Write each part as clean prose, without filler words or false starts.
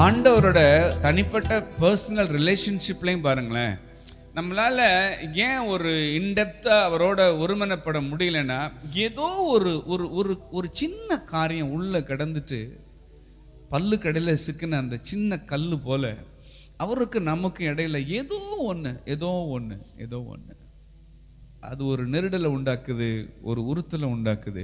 ஆண்டவரோட தனிப்பட்ட பர்சனல் ரிலேஷன்ஷிப்லையும் பாருங்களேன், நம்மளால ஏன் ஒரு இன்டெப்தா அவரோட ஒருமனப்பட முடியலன்னா, ஏதோ ஒரு ஒரு ஒரு ஒரு சின்ன காரியம் உள்ள கிடந்துட்டு பல்லு கடையில சிக்கின அந்த சின்ன கல்லு போல அவருக்கு நமக்கு இடையில ஏதோ ஒண்ணு அது ஒரு நெருடலை உண்டாக்குது, ஒரு உறுத்தலை உண்டாக்குது.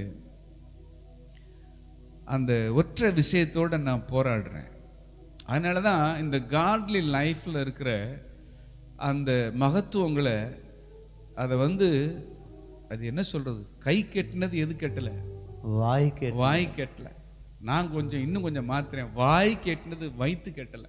அந்த ஒற்றை விஷயத்தோட நான் போராடுறேன். அதனாலதான் இந்த காட்லி லைஃப்ல இருக்கிற அந்த மகத்துவங்களை அதை அது என்ன சொல்றது, கை கெட்டினது எது கெட்டல, வாய் கெட்டல. நான் இன்னும் கொஞ்சம் மாத்துறேன், வாய் கெட்டினது வயிற்று கெட்டல,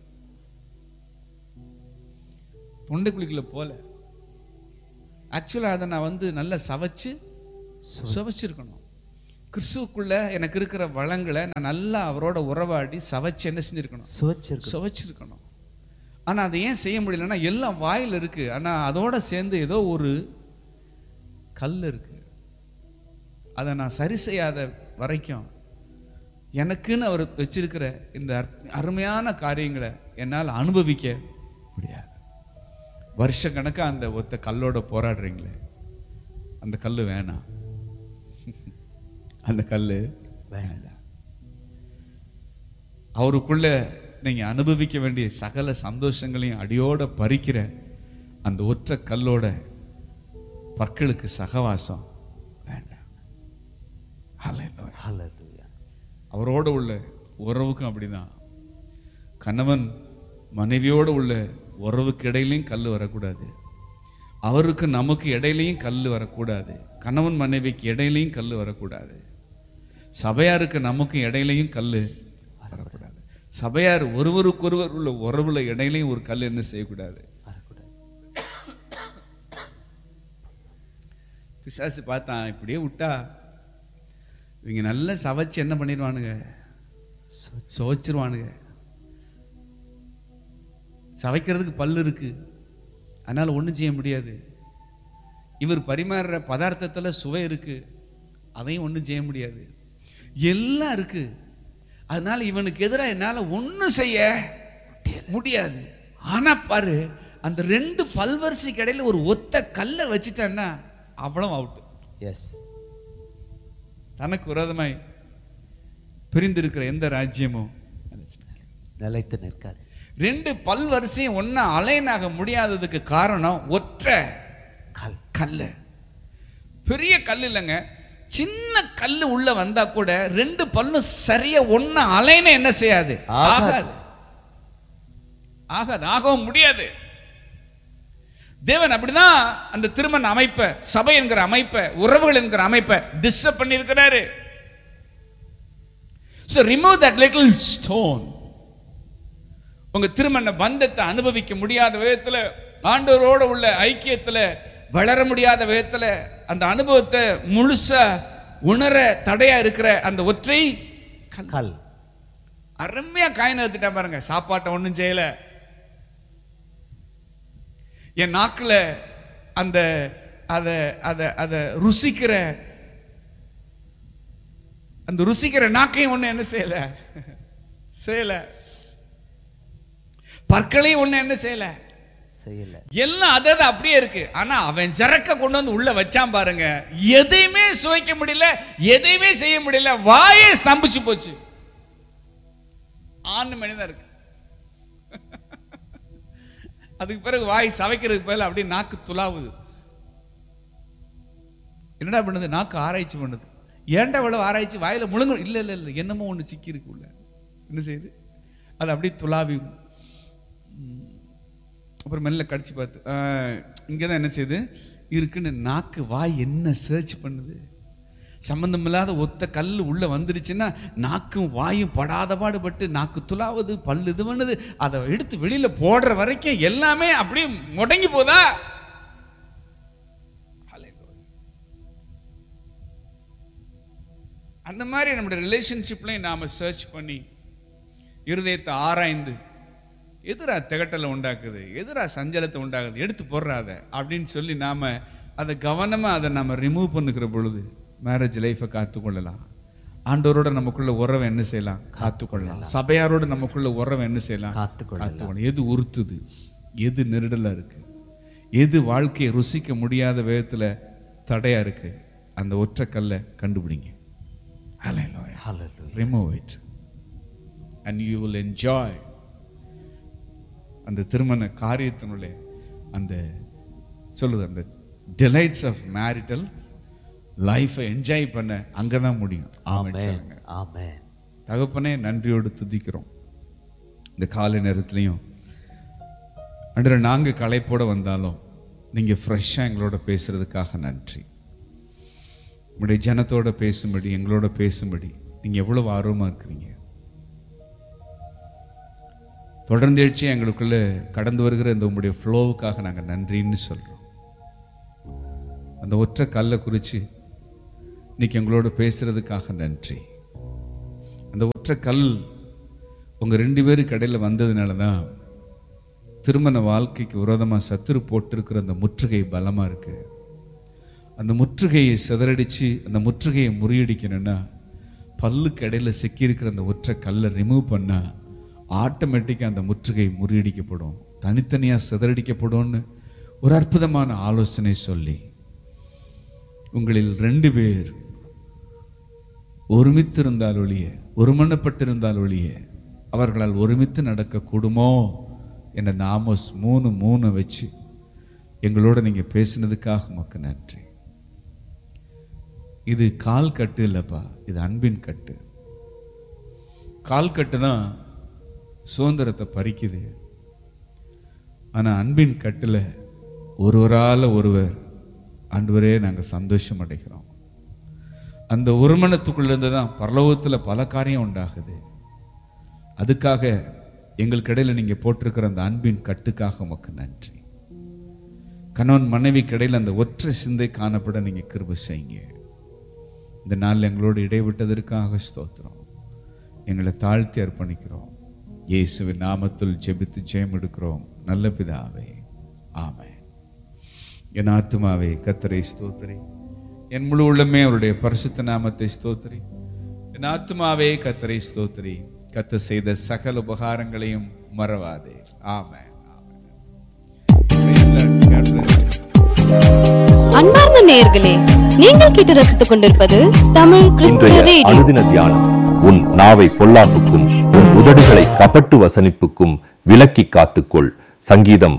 தொண்டை குழிக்குள்ள போல. ஆக்சுவலா அதை நான் நல்லா சவைச்சிருக்கணும். கிறிஸ்துவுக்குள்ள எனக்கு இருக்கிற வளங்களை நான் நல்லா அவரோட உறவாடி சவைச்சு என்ன செஞ்சிருக்கணும், சுவைச்சிருக்கணும். ஆனா அதை ஏன் செய்ய முடியலன்னா, எல்லாம் வாயில் இருக்கு, ஆனா அதோட சேர்ந்து ஏதோ ஒரு கல் இருக்கு. அதை நான் சரி செய்யாத வரைக்கும் எனக்குன்னு அவர் வச்சிருக்கிற இந்த அருமையான காரியங்களை என்னால் அனுபவிக்க முடியாது. வருஷ கணக்கா அந்த ஒத்த கல்லோட போராடுறீங்களே, அந்த கல்லு வேணாம், அந்த கல்லு வேண்டாம். அவருக்குள்ள நீங்க அனுபவிக்க வேண்டிய சகல சந்தோஷங்களையும் அடியோட பறிக்கிற அந்த ஒற்றை கல்லோட பற்களுக்கு சகவாசம் வேண்டாம். அவரோட உள்ள உறவுக்கும் அப்படிதான். கணவன் மனைவியோடு உள்ள உறவுக்கு இடையிலையும் கல் வரக்கூடாது, அவருக்கு நமக்கு இடையிலையும் கல் வரக்கூடாது, கணவன் மனைவிக்கு இடையிலையும் கல் வரக்கூடாது, சபையாருக்கு நமக்கு இடையிலையும் கல் வரக்கூடாது, சபையார் ஒருவருக்கொருவர் உள்ள உறவுல இடையிலையும் ஒரு கல் என்ன செய்யக்கூடாது. பிசாசு பார்த்தான், இப்படியே விட்டா இவங்க நல்ல சவைச்சு என்ன பண்ணிடுவானுங்க, சுவைச்சிருவானுங்க. சவைக்கிறதுக்கு பல்லு இருக்கு, அதனால ஒன்றும் செய்ய முடியாது. இவர் பரிமாறுற பதார்த்தத்துல சுவை இருக்கு, அதையும் ஒன்றும் செய்ய முடியாது. எல்லாம் இருக்கு, அதனால இவனுக்கு எதிராக என்னால ஒன்றும் செய்ய முடியாது. ஆனா பாரு, அந்த ரெண்டு பல்வரிசைக்கு இடையில ஒரு ஒத்த கல்லை வச்சுட்டான்னா அவ்வளவு அவுட். எஸ், தனக்கு விரோதமாய் பிரிந்திருக்கிற எந்த ராஜ்யமும் நிலைத்து நிற்காது. ரெண்டு பல்வரிசையும் ஒன்னா அலைனாக முடியாததுக்கு காரணம் ஒற்றை கல்லு. பெரிய கல் இல்லைங்க, சின்ன கல்லு உள்ள வந்தா கூட ரெண்டு பல்லும் சரியா ஒன்னா அலைன என்ன செய்யாது, ஆகாது, ஆகவும் முடியாது. தேவன் அப்படிதான் அந்த திருமண அமைப்பை, சபை என்கிற அமைப்பை, உறவுகள் என்கிற அமைப்பை டிஸ்டர்ப் பண்ணி இருக்கிறாரு. So remove that little stone. உங்க திருமண பந்தத்தை அனுபவிக்க முடியாத விதத்துல, ஆண்டவரோட உள்ள ஐக்கியத்துல வளர முடியாத விதத்துல, அந்த அனுபவத்தை முழுசா உணர தடையா இருக்கிற அந்த ஒற்றை கல் அருமையா காயின எடுத்துட்டா பாருங்க. சாப்பாட்டை ஒண்ணும் செய்யல, என் நாக்குல அந்த அத ருசிக்கிற அந்த ருசிக்கிற நாக்கையும் ஒண்ணு என்ன செய்யல, பற்களையும் ஒண்ணு என்ன செய்யல, எல்லாம் அதாவது அப்படியே இருக்கு. ஆனா அவன் ஜரக்க கொண்டு வந்து உள்ள வச்சான் பாருங்க, எதையுமே சுவைக்க முடியல, எதையுமே செய்ய முடியல, வாயே ஸ்தம்பிச்சு போச்சு. ஆண் மனிதன் இருக்கு, அதுக்கு பிறகு வாய் சவைக்கிறதுக்கு பதில் அப்படியே நாக்கு துளாவுது. என்னடா பண்ணுது, நாக்கு ஆராய்ச்சி பண்ணுது. ஏன்டா இவ்வளவு ஆராய்ச்சி, வாயில முழுங்க இல்ல இல்ல இல்ல என்னமோ ஒண்ணு சிக்கி இருக்கு உள்ள, என்ன செய்யுது, அது அப்படியே துளாவி. அப்புறம் மெல்ல கடிச்சு பார்த்து இங்கதான் என்ன செய்யுது இருக்குன்னு நாக்கு வாய் என்ன சர்ச் பண்ணுது. சம்பந்தம் இல்லாத ஒத்த கல் உள்ள வந்துருச்சுன்னா நாக்கும் வாயும் படாத பாடுபட்டு நாக்கு துளாவது, பல்லு இது பண்ணுது, அதை எடுத்து வெளியில போடுற வரைக்கும் எல்லாமே அப்படியே முடங்கி போதா. அந்த மாதிரி நம்முடைய ரிலேஷன்ஷிப்லையும் நாம சர்ச் பண்ணி இருதயத்தை ஆராய்ந்து, எதிரா திகட்டலை உண்டாக்குது, எதிரா சஞ்சலத்தை உண்டாக்குது, எடுத்து போடுறாத அப்படின்னு சொல்லி நாம அதை கவனமா அதை நம்ம ரிமூவ் பண்ணுகிற பொழுது மேரேஜ் லைஃபை காத்துக்கொள்ளலாம். ஆண்டவரோட நமக்குள்ள உறவை என்ன செய்யலாம்? காத்துக்கொள்ளலாம். சபையாரோட நமக்குள்ள உறவை என்ன செய்யலாம்? காத்துக்கொள்ளலாம். எது உறுத்துது, எது நெருடலா இருக்கு, எது வாழ்க்கையை ருசிக்க முடியாத விதத்துல தடையா இருக்கு, அந்த ஒற்றை கல்லை கண்டுபிடிங்க. Remove it and you will enjoy அந்த திருமண காரியத்தினுடைய அந்த சொல்லுது அந்த delights of marital லைஃபை என்ஜாய் பண்ண அங்கதான் முடியும். ஆமென். தகப்பனே, நன்றியோடு துதிக்கிறோம். இந்த காலை நேரத்திலையும் அன்று நாங்க களைப்போட வந்தாலும் நீங்க ஃப்ரெஷ்ஷா எங்களோட பேசுறதுக்காக நன்றி. உங்களுடைய ஜனத்தோட பேசும்படி, எங்களோட பேசும்படி நீங்க எவ்வளவு ஆர்வமா இருக்கிறீங்க. தொடர்ந்து எழுச்சியா எங்களுக்குள்ள கடந்து வருகிற இந்த உங்களுடைய ஃப்ளோவுக்காக நாங்க நன்றின்னு சொல்றோம். அந்த ஒற்றை கல்லை குறித்து இன்னைக்கு எங்களோட பேசுறதுக்காக நன்றி. அந்த ஒற்றை கல் உங்க 2 பேருக்கு இடையில வந்ததுனால தான் திருமண வாழ்க்கைக்கு விரோதமாக சத்துரு போட்டிருக்கிற அந்த முற்றுகை பலமா இருக்கு. அந்த முற்றுகையை சிதறடிச்சு அந்த முற்றுகையை முறியடிக்கணும்னா பல்லுக்கு இடையில சிக்கியிருக்கிற அந்த ஒற்றை கல்லை ரிமூவ் பண்ணா ஆட்டோமேட்டிக்காக அந்த முற்றுகை முறியடிக்கப்படும், தனித்தனியாக சிதறடிக்கப்படும்னு ஒரு அற்புதமான ஆலோசனை சொல்லி உங்களில் 2 பேர் ஒருமித்திருந்தால் ஒழிய, ஒருமனப்பட்டிருந்தால் ஒழிய அவர்களால் ஒருமித்து நடக்க கூடுமோ என்ற ஆமோஸ் 3:3 வச்சு எங்களோட நீங்க பேசினதுக்காக உமக்கு நன்றி. இது கால் கட்டு இல்லப்பா, இது அன்பின் கட்டு. கால் கட்டு தான் சுதந்திரத்தை பறிக்குது. ஆனா அன்பின் கட்டுல ஒருவரால ஒருவர் ஆண்டவரே நாங்க சந்தோஷம் அடைகிறோம். அந்த ஒருமனத்துக்குள்ள இருந்து தான் பரலோகத்துல பல காரியம் உண்டாகுது. அதுக்காக எங்களுக்கு இடையில நீங்க போட்டிருக்கிற அந்த அன்பின் கட்டுக்காக உமக்கு நன்றி. கணவன் மனைவி இடையில அந்த ஒற்றை சிந்தை காணப்பட நீங்க கிருபை செய்யுங்க. இந்த நாளில் எங்களோடு இடைவிட்டதற்காக ஸ்தோத்திரம். எங்களை தாழ்த்தி அர்ப்பணிக்கிறோம். இயேசுவின் நாமத்தில் ஜெபித்து ஜெயம் எடுக்கிறோம் நல்ல பிதாவே, ஆமென். என் ஆத்துமாவே கர்த்தரை ஸ்தோத்திரி, என் முழு உள்ளமே அவருடைய பரிசுத்த நாமத்தை ஸ்தோத்திரி. என் ஆத்துமாவே கர்த்தரை ஸ்தோத்திரி, கர்த்தர் செய்த சகல உபகாரங்களையும் மறவாதே. ஆமென். அன்பார்ந்த நேயர்களே, நீங்கள் கேட்டு ரசித்துக் கொண்டிருப்பது தமிழ் கிறிஸ்துவ ரேடியோ. அனுதின தியானம். உன் நாவை பொல்லாப்புக்கும் உன் உதடுகளை கபட்டு வசனிப்புக்கும் விலக்கி காத்துக்கொள். சங்கீதம்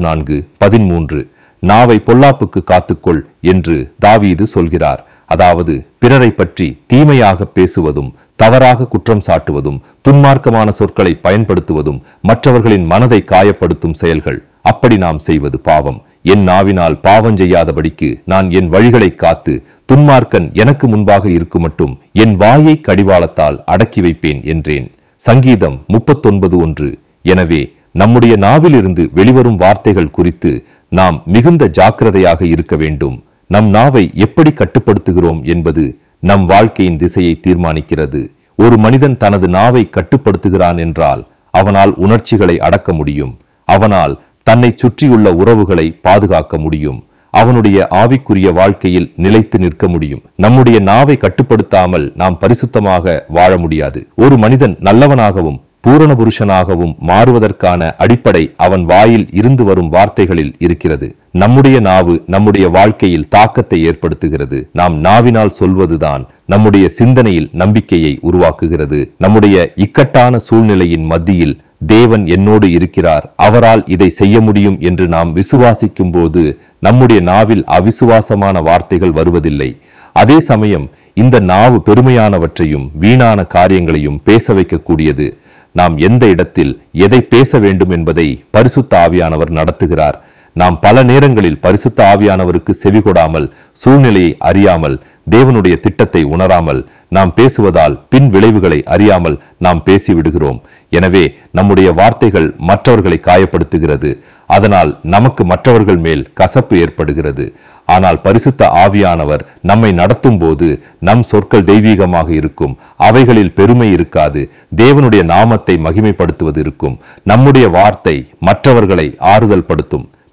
34:13. நாவை பொல்லாப்புக்கு காத்துக்கொள் என்று தாவீது சொல்கிறார். அதாவது பிறரை பற்றி தீமையாக பேசுவதும், தவறாக குற்றம் சாட்டுவதும், துன்மார்க்கமான சொற்களை பயன்படுத்துவதும் மற்றவர்களின் மனதை காயப்படுத்தும் செயல்கள். அப்படி நாம் செய்வது பாவம். என் நாவினால் பாவம் செய்யாதபடிக்கு நான் என் வழிகளை காத்து துன்மார்க்கன் எனக்கு முன்பாக இருக்கும் மட்டும் என் வாயை கடிவாளத்தால் அடக்கி வைப்பேன் என்றேன். சங்கீதம் 39:1. எனவே நம்முடைய நாவிலிருந்து வெளிவரும் வார்த்தைகள் குறித்து நாம் மிகுந்த ஜாக்கிரதையாக இருக்க வேண்டும். நம் நாவை எப்படி கட்டுப்படுத்துகிறோம் என்பது நம் வாழ்க்கையின் திசையை தீர்மானிக்கிறது. ஒரு மனிதன் தனது நாவை கட்டுப்படுத்துகிறான் என்றால் அவனால் உணர்ச்சிகளை அடக்க முடியும். அவனால் தன்னை சுற்றியுள்ள உறவுகளை பாதுகாக்க முடியும். அவனுடைய ஆவிக்குரிய வாழ்க்கையில் நிலைத்து நிற்க முடியும். நம்முடைய நாவை கட்டுப்படுத்தாமல் நாம் பரிசுத்தமாக வாழ முடியாது. ஒரு மனிதன் நல்லவனாகவும் பூரண புருஷனாகவும் மாறுவதற்கான அடிப்படை அவன் வாயில் இருந்து வரும் வார்த்தைகளில் இருக்கிறது. நம்முடைய நாவு நம்முடைய வாழ்க்கையில் தாக்கத்தை ஏற்படுத்துகிறது. நாம் நாவினால் சொல்வதுதான் நம்முடைய சிந்தனையில் நம்பிக்கையை உருவாக்குகிறது. நம்முடைய இக்கட்டான சூழ்நிலையின் மத்தியில் தேவன் என்னோடு இருக்கிறார், அவரால் இதை செய்ய முடியும் என்று நாம் விசுவாசிக்கும் போது நம்முடைய நாவில் அவிசுவாசமான வார்த்தைகள் வருவதில்லை. அதே சமயம் இந்த நாவு பெருமையானவற்றையும் வீணான காரியங்களையும் பேச வைக்கக்கூடியது. நாம் எந்த இடத்தில் எதை பேச வேண்டும் என்பதை பரிசுத்த ஆவியானவர் நடத்துகிறார். நாம் பல நேரங்களில் பரிசுத்த ஆவியானவருக்கு செவிகொடாமல், சூழ்நிலையை அறியாமல், தேவனுடைய திட்டத்தை உணராமல் நாம் பேசுவதால் பின் விளைவுகளை அறியாமல் நாம் பேசிவிடுகிறோம். எனவே நம்முடைய வார்த்தைகள் மற்றவர்களை காயப்படுத்துகிறது. அதனால் நமக்கு மற்றவர்கள் மேல் கசப்பு ஏற்படுகிறது. ஆனால் பரிசுத்த ஆவியானவர் நம்மை நடத்தும் போது நம் சொற்கள் தெய்வீகமாக இருக்கும். அவைகளில் பெருமை இருக்காது. தேவனுடைய நாமத்தை மகிமைப்படுத்துவது இருக்கும். நம்முடைய வார்த்தை மற்றவர்களை ஆறுதல் படுத்தும்.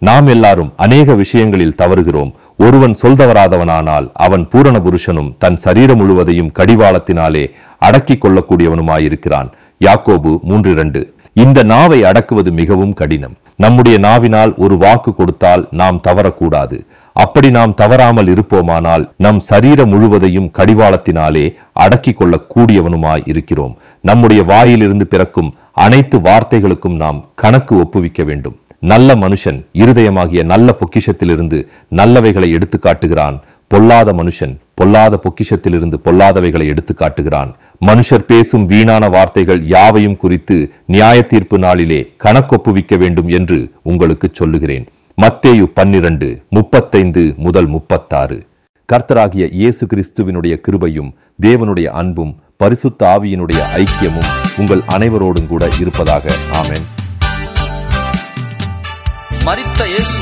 நாம் எல்லாரும் அநேக விஷயங்களில் தவறுகிறோம். ஒருவன் சொல்தவராதவனானால் அவன் பூரண புருஷனும் தன் சரீரம் முழுவதையும் கடிவாளத்தினாலே அடக்கிக் கொள்ளக்கூடியவனுமாயிருக்கிறான். யாக்கோபு 3:2. இந்த நாவை அடக்குவது மிகவும் கடினம். நம்முடைய நாவினால் ஒரு வாக்கு கொடுத்தால் நாம் தவறக்கூடாது. அப்படி நாம் தவறாமல் இருப்போமானால் நம் சரீரம் முழுவதையும் கடிவாளத்தினாலே அடக்கிக் கொள்ளக் கூடியவனுமாய் இருக்கிறோம். நம்முடைய வாயிலிருந்து பிறக்கும் அனைத்து வார்த்தைகளுக்கும் நாம் கணக்கு ஒப்புவிக்க வேண்டும். நல்ல மனுஷன் இருதயமாகிய நல்ல பொக்கிஷத்திலிருந்து நல்லவைகளை எடுத்து காட்டுகிறான். பொல்லாத மனுஷன் பொல்லாத பொக்கிஷத்திலிருந்து பொல்லாதவைகளை எடுத்து காட்டுகிறான். மனுஷர் பேசும் வீணான வார்த்தைகள் யாவையும் குறித்து நியாய தீர்ப்பு நாளிலே கணக்கொப்புவிக்க வேண்டும் என்று உங்களுக்கு சொல்லுகிறேன். மத்தேயு 12:35-36. கர்த்தராகிய இயேசு கிறிஸ்துவினுடைய கிருபையும் தேவனுடைய அன்பும் பரிசுத்த ஆவியினுடைய ஐக்கியமும் உங்கள் அனைவரோடும் கூட இருப்பதாக. ஆமென். மரித்த இயேசு